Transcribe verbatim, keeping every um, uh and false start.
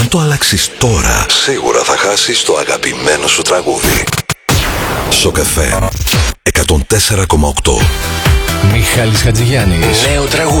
Αν το αλλάξεις τώρα, σίγουρα θα χάσεις το αγαπημένο σου τραγούδι. Σοκ εφ εμ εκατόν τέσσερα κόμμα οκτώ. Μιχάλης Χατζηγιάννης. Νέο τραγούδι.